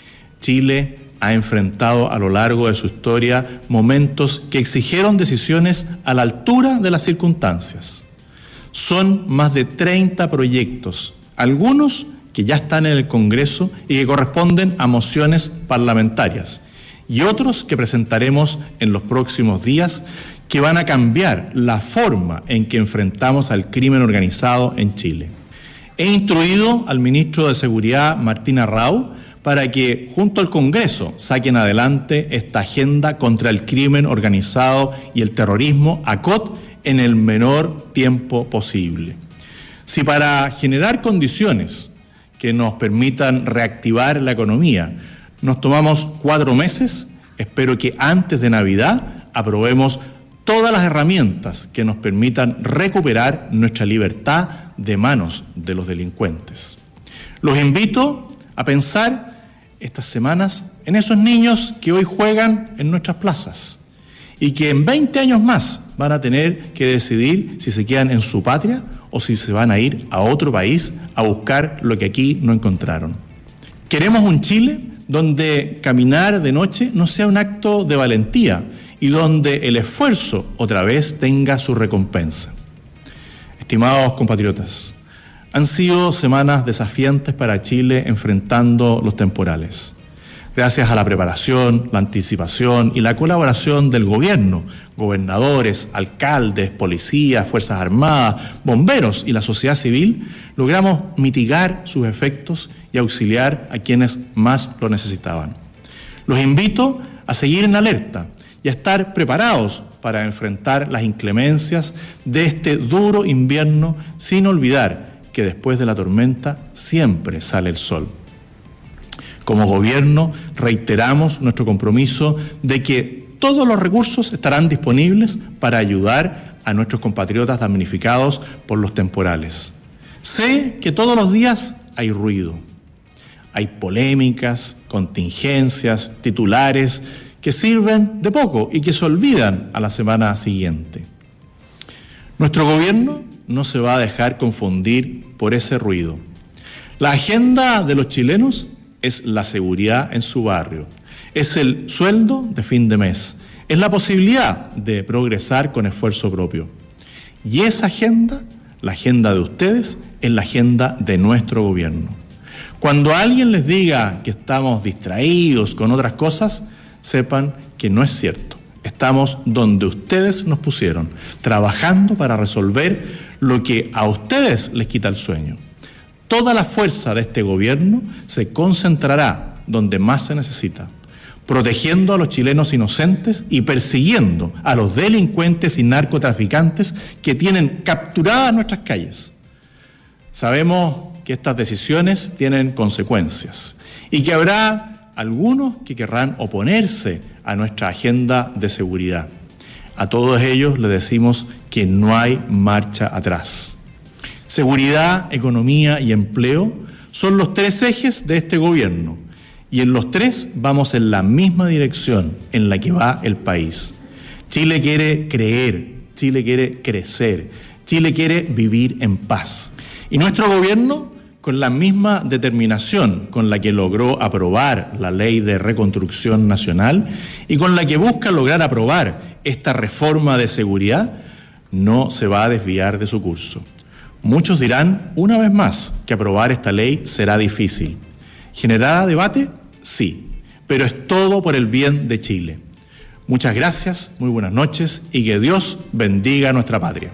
Chile ha enfrentado a lo largo de su historia momentos que exigieron decisiones a la altura de las circunstancias. Son más de 30 proyectos, algunos que ya están en el Congreso y que corresponden a mociones parlamentarias, y otros que presentaremos en los próximos días que van a cambiar la forma en que enfrentamos al crimen organizado en Chile. He instruido al ministro de Seguridad, Martín Arrau, para que junto al Congreso saquen adelante esta agenda contra el crimen organizado y el terrorismo ACOT en el menor tiempo posible. Si para generar condiciones que nos permitan reactivar la economía nos tomamos 4 meses, espero que antes de Navidad aprobemos todas las herramientas que nos permitan recuperar nuestra libertad de manos de los delincuentes. Los invito a pensar estas semanas en esos niños que hoy juegan en nuestras plazas y que en 20 años más van a tener que decidir si se quedan en su patria o si se van a ir a otro país a buscar lo que aquí no encontraron. Queremos un Chile donde caminar de noche no sea un acto de valentía y donde el esfuerzo otra vez tenga su recompensa. Estimados compatriotas, han sido semanas desafiantes para Chile enfrentando los temporales. Gracias a la preparación, la anticipación y la colaboración del gobierno, gobernadores, alcaldes, policías, fuerzas armadas, bomberos y la sociedad civil, logramos mitigar sus efectos y auxiliar a quienes más lo necesitaban. Los invito a seguir en alerta y a estar preparados para enfrentar las inclemencias de este duro invierno, sin olvidar que después de la tormenta siempre sale el sol. Como gobierno, reiteramos nuestro compromiso de que todos los recursos estarán disponibles para ayudar a nuestros compatriotas damnificados por los temporales. Sé que todos los días hay ruido, hay polémicas, contingencias, titulares que sirven de poco y que se olvidan a la semana siguiente. Nuestro gobierno no se va a dejar confundir por ese ruido. La agenda de los chilenos es la seguridad en su barrio, es el sueldo de fin de mes, es la posibilidad de progresar con esfuerzo propio. Y esa agenda, la agenda de ustedes, es la agenda de nuestro gobierno. Cuando alguien les diga que estamos distraídos con otras cosas, sepan que no es cierto. Estamos donde ustedes nos pusieron, trabajando para resolver lo que a ustedes les quita el sueño. Toda la fuerza de este gobierno se concentrará donde más se necesita, protegiendo a los chilenos inocentes y persiguiendo a los delincuentes y narcotraficantes que tienen capturadas nuestras calles. Sabemos que estas decisiones tienen consecuencias y que habrá algunos que querrán oponerse a nuestra agenda de seguridad. A todos ellos les decimos que no hay marcha atrás. Seguridad, economía y empleo son los tres ejes de este gobierno y en los tres vamos en la misma dirección en la que va el país. Chile quiere creer, Chile quiere crecer, Chile quiere vivir en paz. Y nuestro gobierno, con la misma determinación con la que logró aprobar la Ley de Reconstrucción Nacional y con la que busca lograr aprobar esta reforma de seguridad, no se va a desviar de su curso. Muchos dirán, una vez más, que aprobar esta ley será difícil. ¿Generará debate? Sí, pero es todo por el bien de Chile. Muchas gracias, muy buenas noches y que Dios bendiga a nuestra patria.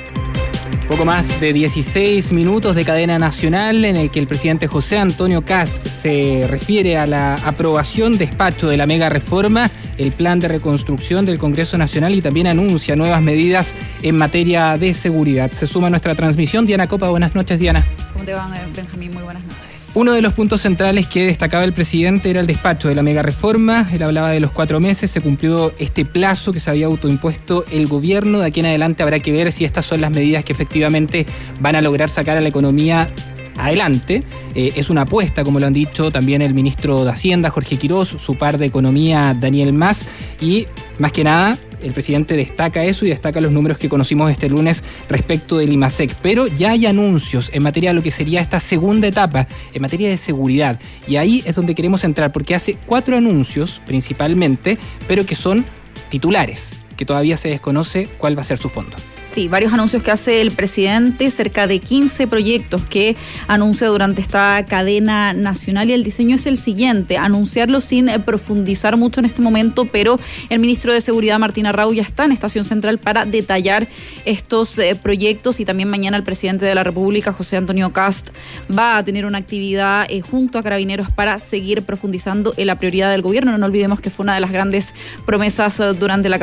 Poco más de 16 minutos de cadena nacional en el que el presidente José Antonio Kast se refiere a la aprobación despacho de la mega reforma, el plan de reconstrucción del Congreso Nacional y también anuncia nuevas medidas en materia de seguridad. Se suma a nuestra transmisión Diana Copa. Buenas noches, Diana. ¿Cómo te van, Benjamín? Muy buenas noches. Uno de los puntos centrales que destacaba el presidente era el despacho de la mega reforma. Él hablaba de los 4 meses, se cumplió este plazo que se había autoimpuesto el gobierno. De aquí en adelante habrá que ver si estas son las medidas que efectivamente van a lograr sacar a la economía adelante. Es una apuesta, como lo han dicho también el ministro de Hacienda, Jorge Quirós, su par de Economía, Daniel Mas, y más que nada el presidente destaca eso y destaca los números que conocimos este lunes respecto del IMASEC. Pero ya hay anuncios en materia de lo que sería esta segunda etapa, en materia de seguridad. Y ahí es donde queremos entrar, porque hace 4 anuncios principalmente, pero que son titulares, que todavía se desconoce cuál va a ser su fondo. Sí, varios anuncios que hace el presidente, cerca de 15 proyectos que anuncia durante esta cadena nacional, y el diseño es el siguiente: anunciarlo sin profundizar mucho en este momento, pero el ministro de Seguridad, Martín Arrau, ya está en Estación Central para detallar estos proyectos, y también mañana el presidente de la República, José Antonio Kast, va a tener una actividad junto a Carabineros para seguir profundizando en la prioridad del gobierno. No olvidemos que fue una de las grandes promesas durante la campaña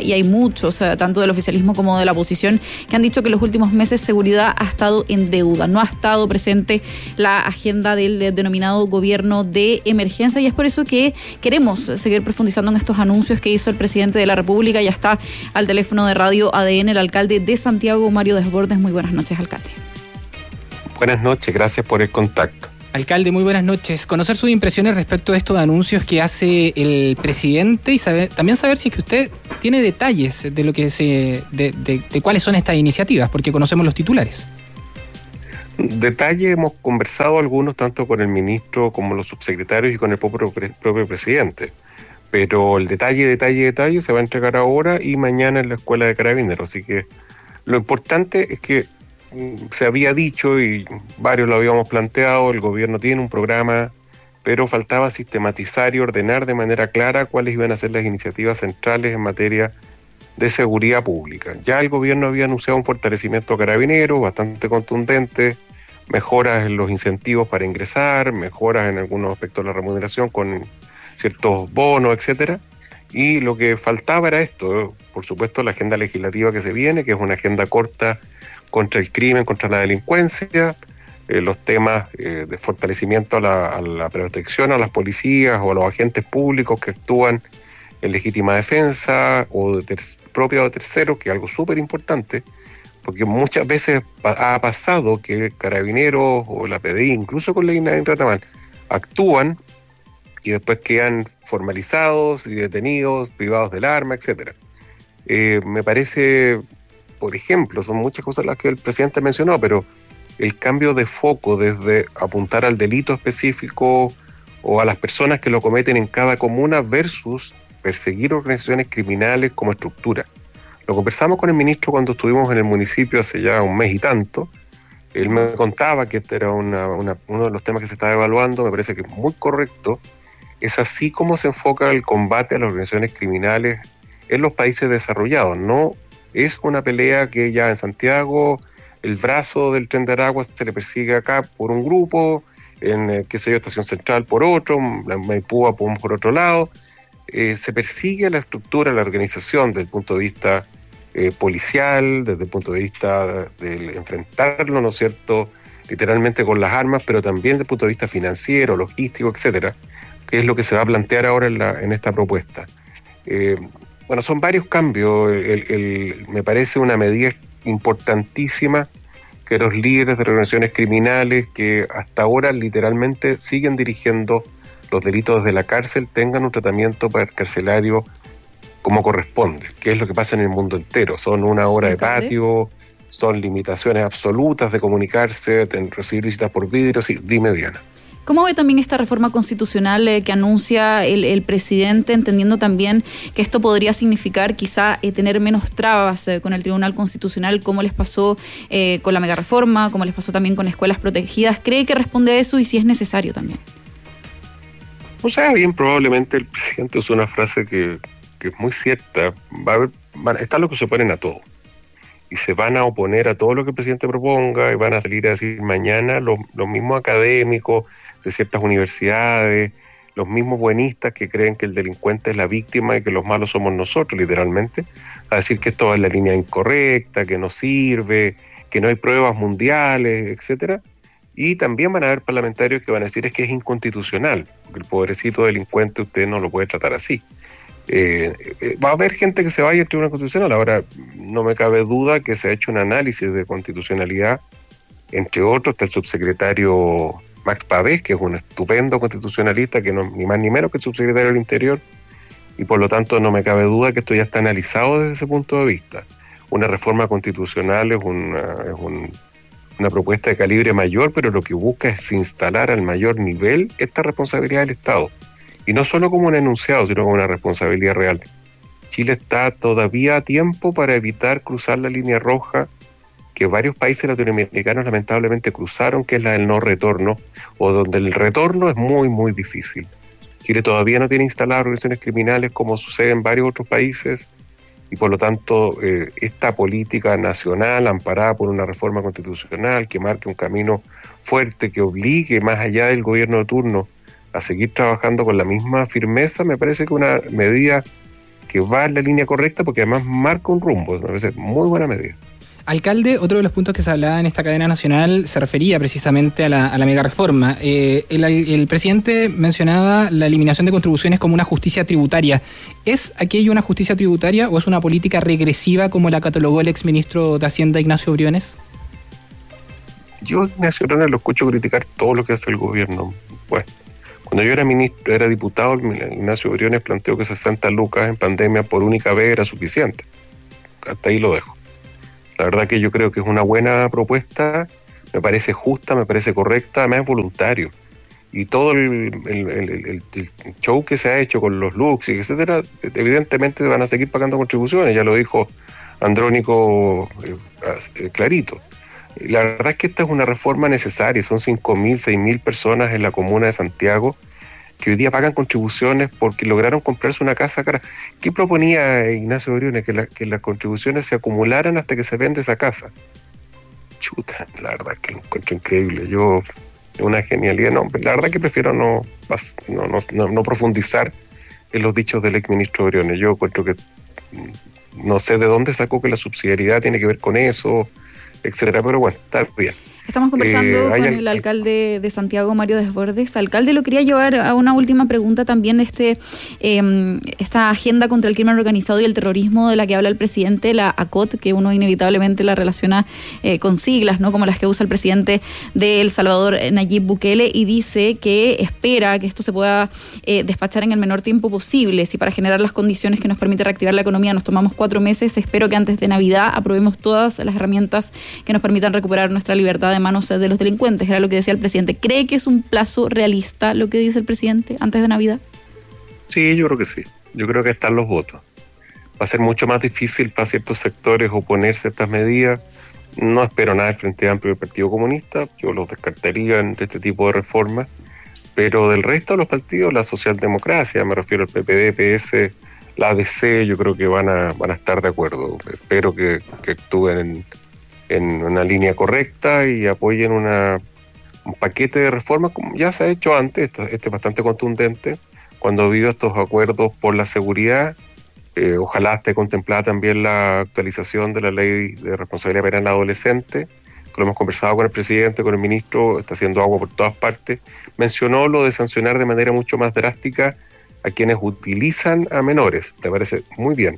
y hay muchos, tanto del oficialismo como de la oposición, que han dicho que en los últimos meses seguridad ha estado en deuda, no ha estado presente la agenda del denominado gobierno de emergencia, y es por eso que queremos seguir profundizando en estos anuncios que hizo el presidente de la República. Ya está al teléfono de Radio ADN el alcalde de Santiago, Mario Desbordes. Muy buenas noches, alcalde. Buenas noches, gracias por el contacto. Alcalde, muy buenas noches. Conocer sus impresiones respecto a estos anuncios que hace el presidente y también saber si es que usted tiene detalles de lo que de cuáles son estas iniciativas, porque conocemos los titulares. Detalle, hemos conversado algunos tanto con el ministro como los subsecretarios y con el propio presidente, pero el detalle se va a entregar ahora y mañana en la Escuela de Carabineros, así que lo importante es que se había dicho y varios lo habíamos planteado, el gobierno tiene un programa, pero faltaba sistematizar y ordenar de manera clara cuáles iban a ser las iniciativas centrales en materia de seguridad pública. Ya el gobierno había anunciado un fortalecimiento a Carabineros bastante contundente, mejoras en los incentivos para ingresar, mejoras en algunos aspectos de la remuneración con ciertos bonos, etcétera. Y lo que faltaba era esto, por supuesto la agenda legislativa que se viene, que es una agenda corta contra el crimen, contra la delincuencia, los temas de fortalecimiento a la protección a las policías o a los agentes públicos que actúan en legítima defensa o propia o de terceros, que es algo súper importante, porque muchas veces ha pasado que Carabineros o la PDI, incluso con la INAI, actúan y después quedan formalizados y detenidos, privados del arma, etcétera. Me parece, por ejemplo, son muchas cosas las que el presidente mencionó, pero el cambio de foco desde apuntar al delito específico o a las personas que lo cometen en cada comuna versus perseguir organizaciones criminales como estructura. Lo conversamos con el ministro cuando estuvimos en el municipio hace ya un mes y tanto. Él me contaba que este era uno de los temas que se estaba evaluando, me parece que es muy correcto. Es así como se enfoca el combate a las organizaciones criminales en los países desarrollados. No es una pelea que ya en Santiago el brazo del Tren de Aragua se le persigue acá por un grupo, en Estación Central por otro, Maipú por otro lado. Se persigue la estructura, la organización desde el punto de vista policial, desde el punto de vista de enfrentarlo, ¿no es cierto?, literalmente con las armas, pero también desde el punto de vista financiero, logístico, etcétera, que es lo que se va a plantear ahora en esta propuesta. Bueno, son varios cambios. Me parece una medida importantísima que los líderes de organizaciones criminales que hasta ahora literalmente siguen dirigiendo los delitos desde la cárcel tengan un tratamiento carcelario como corresponde, que es lo que pasa en el mundo entero. Son una hora de patio, son limitaciones absolutas de comunicarse, de recibir visitas por vidrio. Sí, dime, Diana. ¿Cómo ve también esta reforma constitucional que anuncia el presidente, entendiendo también que esto podría significar quizá tener menos trabas con el Tribunal Constitucional, como les pasó con la megareforma, como les pasó también con escuelas protegidas? ¿Cree que responde a eso y si es necesario también? O sea, bien probablemente el presidente usó una frase que es muy cierta. Está lo que se oponen a todo. Y se van a oponer a todo lo que el presidente proponga y van a salir a decir mañana los mismos académicos de ciertas universidades, los mismos buenistas que creen que el delincuente es la víctima y que los malos somos nosotros, literalmente, a decir que esto es la línea incorrecta, que no sirve, que no hay pruebas mundiales, etcétera. Y también van a haber parlamentarios que van a decir es que es inconstitucional, porque el pobrecito delincuente usted no lo puede tratar así. Va a haber gente que se vaya al Tribunal Constitucional. Ahora, no me cabe duda que se ha hecho un análisis de constitucionalidad, entre otros está el subsecretario Max Pavés, que es un estupendo constitucionalista, que no ni más ni menos que el subsecretario del Interior, y por lo tanto no me cabe duda que esto ya está analizado desde ese punto de vista. Una reforma constitucional es una propuesta de calibre mayor, pero lo que busca es instalar al mayor nivel esta responsabilidad del Estado. Y no solo como un enunciado, sino como una responsabilidad real. Chile está todavía a tiempo para evitar cruzar la línea roja que varios países latinoamericanos lamentablemente cruzaron, que es la del no retorno, o donde el retorno es muy, muy difícil. Chile todavía no tiene instaladas organizaciones criminales como sucede en varios otros países, y por lo tanto esta política nacional amparada por una reforma constitucional que marque un camino fuerte, que obligue más allá del gobierno de turno a seguir trabajando con la misma firmeza, me parece que una medida que va en la línea correcta porque además marca un rumbo. Me parece muy buena medida. Alcalde, otro de los puntos que se hablaba en esta cadena nacional se refería precisamente a la mega reforma. El presidente mencionaba la eliminación de contribuciones como una justicia tributaria. ¿Es aquello una justicia tributaria o es una política regresiva como la catalogó el exministro de Hacienda Ignacio Briones? Yo, Ignacio Briones, lo escucho criticar todo lo que hace el gobierno. Bueno, cuando yo era diputado, Ignacio Briones planteó que 60 lucas en pandemia por única vez era suficiente. Hasta ahí lo dejo. La verdad que yo creo que es una buena propuesta, me parece justa, me parece correcta, además es voluntario. Y todo el show que se ha hecho con los looks y etcétera, evidentemente van a seguir pagando contribuciones, ya lo dijo Andrónico clarito. La verdad es que esta es una reforma necesaria, son 5.000, 6.000 personas en la comuna de Santiago que hoy día pagan contribuciones porque lograron comprarse una casa cara. ¿Qué proponía Ignacio Briones? Que las contribuciones se acumularan hasta que se vende esa casa. Chuta, la verdad que lo encuentro increíble. Yo, una genialidad. No, la verdad que prefiero no profundizar en los dichos del exministro Briones. Yo encuentro que no sé de dónde sacó que la subsidiariedad tiene que ver con eso, etcétera, pero bueno, está bien. Estamos conversando con el alcalde de Santiago, Mario Desbordes. Alcalde, lo quería llevar a una última pregunta también de esta agenda contra el crimen organizado y el terrorismo de la que habla el presidente, la ACOT, que uno inevitablemente la relaciona con siglas, ¿no? Como las que usa el presidente de El Salvador, Nayib Bukele, y dice que espera que esto se pueda despachar en el menor tiempo posible. Si para generar las condiciones que nos permite reactivar la economía nos tomamos 4 meses, espero que antes de Navidad aprobemos todas las herramientas que nos permitan recuperar nuestra libertad de manos de los delincuentes, era lo que decía el presidente. ¿Cree que es un plazo realista lo que dice el presidente antes de Navidad? Sí, yo creo que sí. Yo creo que están los votos. Va a ser mucho más difícil para ciertos sectores oponerse a estas medidas. No espero nada del Frente Amplio del Partido Comunista, yo los descartaría de este tipo de reformas, pero del resto de los partidos, la socialdemocracia, me refiero al PPD, PS, la ADC, yo creo que van a estar de acuerdo. Espero que actúen en una línea correcta y apoyen un paquete de reformas como ya se ha hecho antes. Este es bastante contundente cuando ha habido estos acuerdos por la seguridad. Ojalá esté contemplada también la actualización de la ley de responsabilidad penal adolescente, que lo hemos conversado con el presidente, con el ministro, está haciendo agua por todas partes. Mencionó lo de sancionar de manera mucho más drástica a quienes utilizan a menores, me parece muy bien.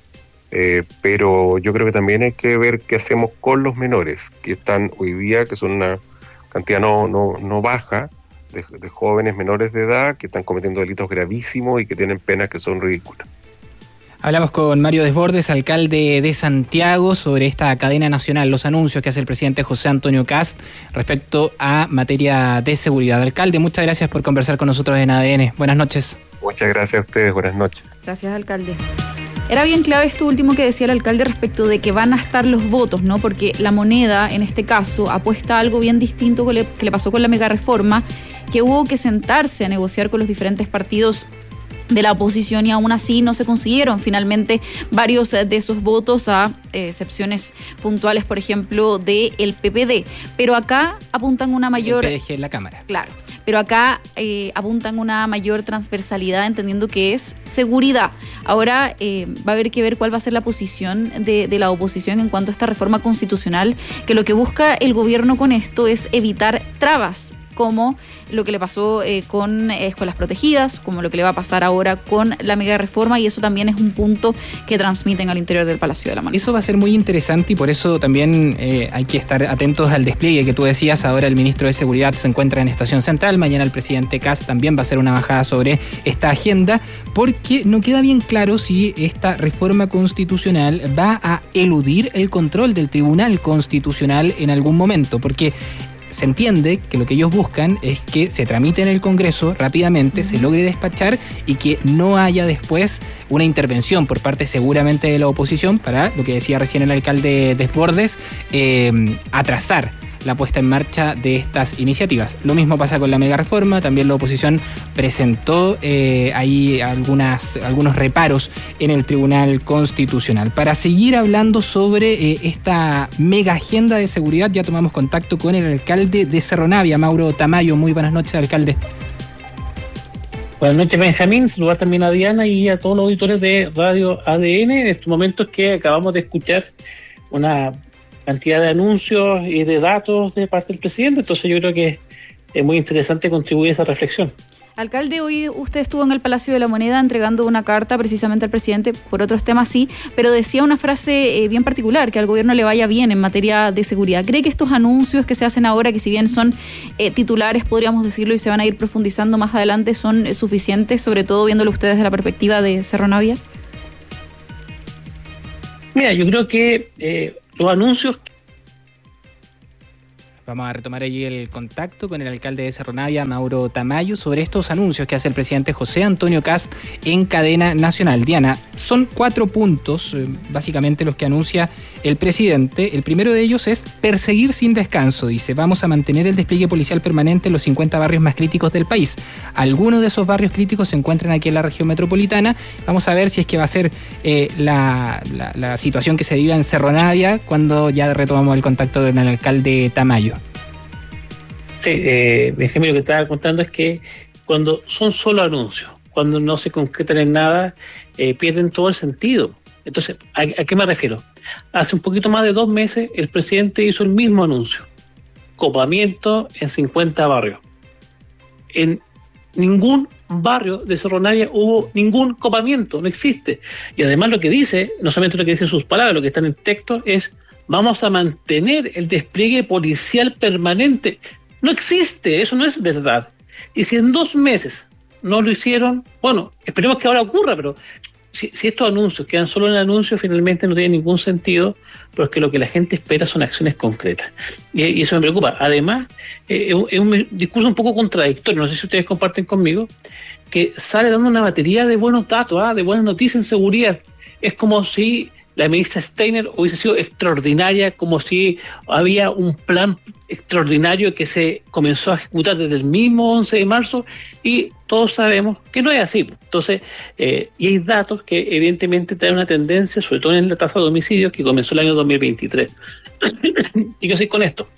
Pero yo creo que también hay que ver qué hacemos con los menores que están hoy día, que son una cantidad no baja de jóvenes menores de edad que están cometiendo delitos gravísimos y que tienen penas que son ridículas. Hablamos con Mario Desbordes, alcalde de Santiago, sobre esta cadena nacional, los anuncios que hace el presidente José Antonio Kast respecto a materia de seguridad. Alcalde, muchas gracias por conversar con nosotros en ADN. Buenas noches. Muchas gracias a ustedes, buenas noches. Gracias, alcalde. Era bien clave esto último que decía el alcalde respecto de que van a estar los votos, ¿no? Porque la moneda, en este caso, apuesta a algo bien distinto que le pasó con la mega reforma, que hubo que sentarse a negociar con los diferentes partidos de la oposición y aún así no se consiguieron finalmente varios de esos votos, a excepciones puntuales, por ejemplo, del PPD. Pero acá apuntan una mayor... El PDG en la Cámara. Claro. Pero acá apuntan una mayor transversalidad, entendiendo que es seguridad. Ahora va a haber que ver cuál va a ser la posición de la oposición en cuanto a esta reforma constitucional, que lo que busca el gobierno con esto es evitar trabas, como lo que le pasó con escuelas protegidas, como lo que le va a pasar ahora con la mega reforma, y eso también es un punto que transmiten al interior del Palacio de la Moneda. Eso va a ser muy interesante y por eso también hay que estar atentos al despliegue que tú decías. Ahora el ministro de Seguridad se encuentra en Estación Central, mañana el presidente Kast también va a hacer una bajada sobre esta agenda, porque no queda bien claro si esta reforma constitucional va a eludir el control del Tribunal Constitucional en algún momento, porque se entiende que lo que ellos buscan es que se tramite en el Congreso rápidamente, se logre despachar y que no haya después una intervención por parte seguramente de la oposición para, lo que decía recién el alcalde Desbordes, atrasar la puesta en marcha de estas iniciativas. Lo mismo pasa con la mega reforma, también la oposición presentó ahí algunos reparos en el Tribunal Constitucional. Para seguir hablando sobre esta mega agenda de seguridad, ya tomamos contacto con el alcalde de Cerro Navia, Mauro Tamayo. Muy buenas noches, alcalde. Buenas noches, Benjamín. Saludar también a Diana y a todos los auditores de Radio ADN. En estos momentos que acabamos de escuchar una cantidad de anuncios y de datos de parte del presidente, entonces yo creo que es muy interesante contribuir a esa reflexión. Alcalde, hoy usted estuvo en el Palacio de la Moneda entregando una carta precisamente al presidente, por otros temas sí, pero decía una frase bien particular, que al gobierno le vaya bien en materia de seguridad. ¿Cree que estos anuncios que se hacen ahora, que si bien son titulares, podríamos decirlo, y se van a ir profundizando más adelante, son suficientes, sobre todo viéndolo ustedes desde la perspectiva de Cerro Navia? Mira, yo creo que los anuncios... Vamos a retomar allí el contacto con el alcalde de Cerro Navia, Mauro Tamayo, sobre estos anuncios que hace el presidente José Antonio Kast en cadena nacional. Diana, son 4 puntos, básicamente los que anuncia el presidente. El primero de ellos es perseguir sin descanso. Dice, vamos a mantener el despliegue policial permanente en los 50 barrios más críticos del país. Algunos de esos barrios críticos se encuentran aquí en la región metropolitana. Vamos a ver si es que va a ser la situación que se vive en Cerro Navia cuando ya retomamos el contacto con el alcalde Tamayo. Sí, Benjamín, lo que estaba contando es que cuando son solo anuncios, cuando no se concretan en nada, pierden todo el sentido. Entonces, ¿a qué me refiero? Hace un poquito más de 2 meses el presidente hizo el mismo anuncio, copamiento en 50 barrios. En ningún barrio de Cerro Navia hubo ningún copamiento, no existe. Y además lo que dice, no solamente lo que dice sus palabras, lo que está en el texto es: vamos a mantener el despliegue policial permanente. No existe, eso no es verdad. Y si en 2 meses no lo hicieron, bueno, esperemos que ahora ocurra, pero si estos anuncios quedan solo en el anuncio, finalmente no tiene ningún sentido, porque lo que la gente espera son acciones concretas. Y eso me preocupa. Además, es un discurso un poco contradictorio, no sé si ustedes comparten conmigo, que sale dando una batería de buenos datos, de buenas noticias en seguridad. Es como si la ministra Steiner hubiese sido extraordinaria, como si había un plan extraordinario que se comenzó a ejecutar desde el mismo 11 de marzo, y todos sabemos que no es así. Entonces, y hay datos que evidentemente traen una tendencia, sobre todo en la tasa de homicidios, que comenzó el año 2023. ¿Y qué decir con esto?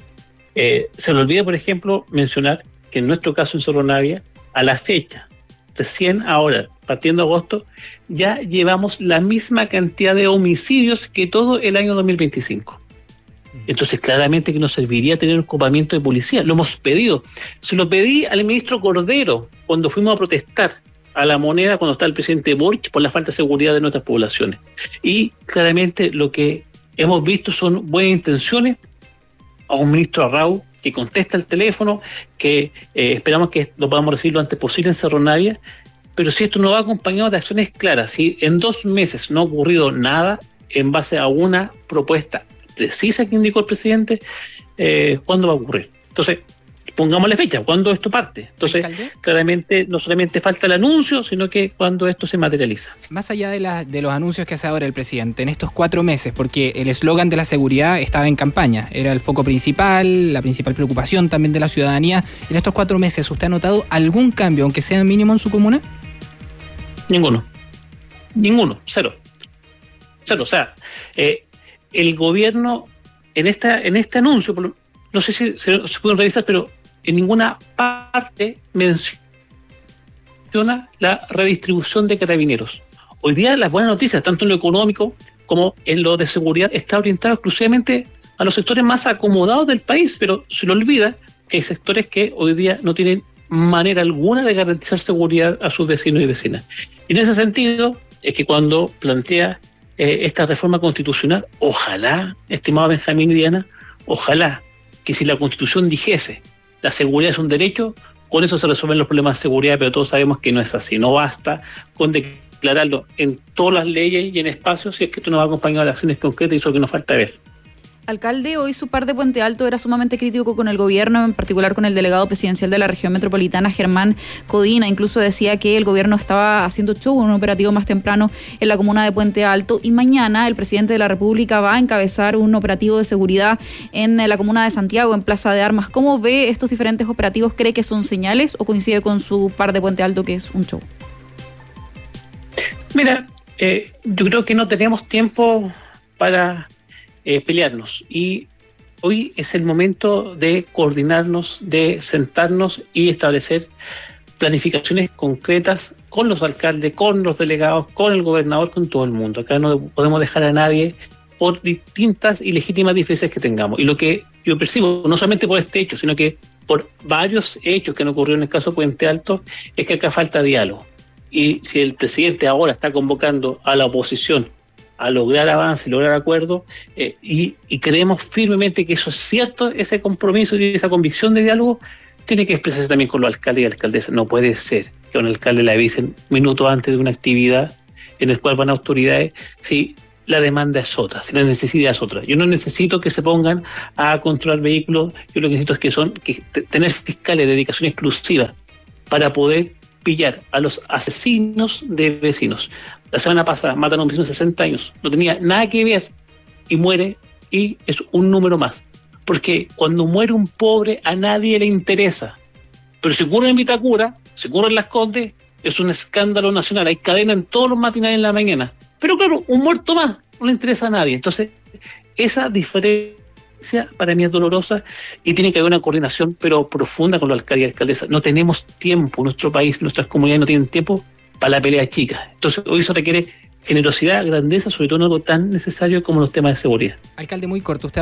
Se le olvida, por ejemplo, mencionar que en nuestro caso en Cerro Navia, a la fecha, recién ahora, partiendo de agosto, ya llevamos la misma cantidad de homicidios que todo el año 2025. Entonces, claramente que nos serviría tener un copamiento de policía. Lo hemos pedido. Se lo pedí al ministro Cordero cuando fuimos a protestar a la Moneda, cuando estaba el presidente Boric, por la falta de seguridad de nuestras poblaciones. Y claramente lo que hemos visto son buenas intenciones, a un ministro Arrau que contesta el teléfono, que esperamos que lo podamos recibir lo antes posible en Cerro Navia, pero si esto no va acompañado de acciones claras, si en 2 meses no ha ocurrido nada en base a una propuesta precisa que indicó el presidente, ¿cuándo va a ocurrir? Entonces, pongámosle fecha, ¿cuándo esto parte? Entonces, claramente no solamente falta el anuncio, sino que cuando esto se materializa. Más allá de los anuncios que hace ahora el presidente, en estos 4 meses, porque el eslogan de la seguridad estaba en campaña, era el foco principal, la principal preocupación también de la ciudadanía, en estos 4 meses, ¿usted ha notado algún cambio, aunque sea mínimo, en su comuna? Ninguno, cero. O sea, el gobierno en este anuncio, no sé si se pueden revisar, pero en ninguna parte menciona la redistribución de carabineros. Hoy día las buenas noticias, tanto en lo económico como en lo de seguridad, está orientado exclusivamente a los sectores más acomodados del país, pero se le olvida que hay sectores que hoy día no tienen manera alguna de garantizar seguridad a sus vecinos y vecinas. Y en ese sentido es que cuando plantea esta reforma constitucional, ojalá, estimado Benjamín y Diana, ojalá que si la Constitución dijese la seguridad es un derecho, con eso se resuelven los problemas de seguridad, pero todos sabemos que no es así. No basta con declararlo en todas las leyes y en espacios si es que esto no va acompañado de acciones concretas, y eso es lo que nos falta ver. Alcalde, hoy su par de Puente Alto era sumamente crítico con el gobierno, en particular con el delegado presidencial de la región metropolitana, Germán Codina. Incluso decía que el gobierno estaba haciendo show, un operativo más temprano en la comuna de Puente Alto. Y mañana el presidente de la República va a encabezar un operativo de seguridad en la comuna de Santiago, en Plaza de Armas. ¿Cómo ve estos diferentes operativos? ¿Cree que son señales o coincide con su par de Puente Alto que es un show? Mira, yo creo que no tenemos tiempo para pelearnos, y hoy es el momento de coordinarnos, de sentarnos y establecer planificaciones concretas con los alcaldes, con los delegados, con el gobernador, con todo el mundo. Acá no podemos dejar a nadie por distintas y legítimas diferencias que tengamos. Y lo que yo percibo, no solamente por este hecho, sino que por varios hechos que han ocurrido en el caso Puente Alto, es que acá falta diálogo. Y si el presidente ahora está convocando a la oposición a lograr avance, lograr acuerdos, y creemos firmemente que eso es cierto, ese compromiso y esa convicción de diálogo, tiene que expresarse también con los alcaldes y alcaldesas. No puede ser que a un alcalde le avisen minutos antes de una actividad en el cual van autoridades si la demanda es otra, si la necesidad es otra. Yo no necesito que se pongan a controlar vehículos, yo lo que necesito es que tener fiscales de dedicación exclusiva para poder pillar a los asesinos de vecinos. La semana pasada matan a un vecino de 60 años, no tenía nada que ver y muere, y es un número más. Porque cuando muere un pobre a nadie le interesa. Pero si ocurre en Vitacura, si ocurre en Las Condes, es un escándalo nacional. Hay cadena en todos los matinales en la mañana. Pero claro, un muerto más no le interesa a nadie. Entonces, esa diferencia para mí es dolorosa y tiene que haber una coordinación pero profunda con los alcaldes y alcaldesas. No tenemos tiempo, nuestro país, nuestras comunidades no tienen tiempo para la pelea chica. Entonces, hoy eso requiere generosidad, grandeza, sobre todo en algo tan necesario como los temas de seguridad. Alcalde, muy corto, usted